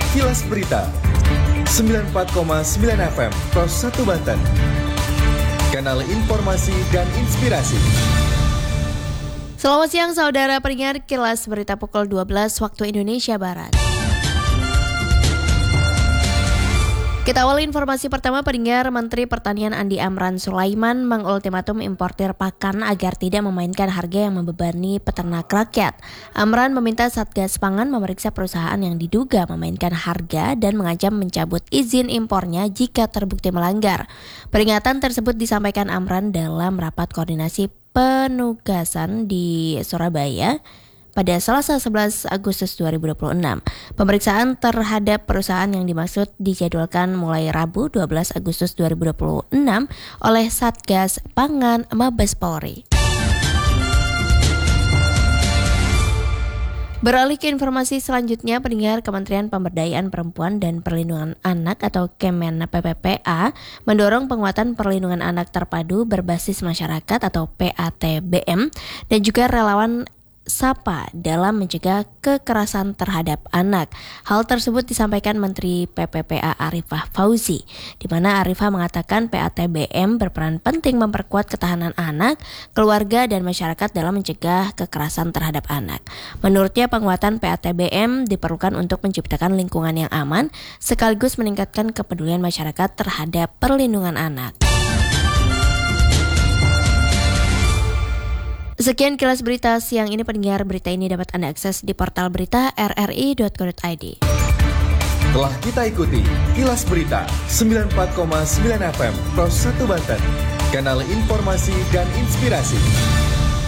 Kilas Berita 94,9 FM Pros 1 Banten. Kanal informasi dan inspirasi. Selamat siang saudara pendengar Kilas Berita pukul 12 waktu Indonesia Barat. Kita awali informasi pertama. Pendengar, Menteri Pertanian Andi Amran Sulaiman mengultimatum importir pakan agar tidak memainkan harga yang membebani peternak rakyat. Amran meminta Satgas Pangan memeriksa perusahaan yang diduga memainkan harga dan mengancam mencabut izin impornya jika terbukti melanggar. Peringatan tersebut disampaikan Amran dalam rapat koordinasi penugasan di Surabaya pada Selasa 11 Agustus 2026. Pemeriksaan terhadap perusahaan yang dimaksud dijadwalkan mulai Rabu 12 Agustus 2026 oleh Satgas Pangan Mabes Polri. Beralih ke informasi selanjutnya, pendengar, Kementerian Pemberdayaan Perempuan dan Perlindungan Anak atau Kemen PPPA mendorong penguatan perlindungan anak terpadu berbasis masyarakat atau PATBM dan juga relawan Sapa dalam mencegah kekerasan terhadap anak. Hal tersebut disampaikan Menteri PPPA Arifah Fauzi, di mana Arifah mengatakan PATBM berperan penting memperkuat ketahanan anak, keluarga, dan masyarakat dalam mencegah kekerasan terhadap anak. Menurutnya, penguatan PATBM diperlukan untuk menciptakan lingkungan yang aman, sekaligus meningkatkan kepedulian masyarakat terhadap perlindungan anak. Sekian Kilas Berita siang ini. Pendengar, berita ini dapat Anda akses di portal berita rri.co.id. Telah kita ikuti Kilas Berita 94,9 FM Pros 1 Banten. Kanal informasi dan inspirasi.